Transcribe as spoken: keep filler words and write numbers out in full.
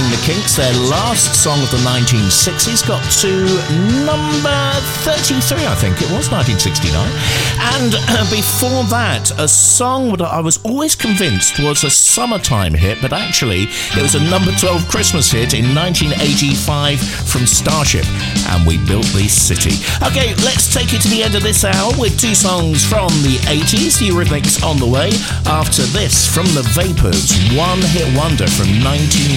the Kinks. Their last song of the nineteen sixties got to number thirty-three, I think it was, nineteen sixty-nine. And uh, before that, a song that I was always convinced was a summertime hit, but actually it was a number twelve Christmas hit in nineteen eighty-five from Starship, and We Built This City. Okay, let's take it to the end of this hour with two songs from the eighties. The Eurythmics on the way. After this, from the Vapors, One Hit Wonder from nineteen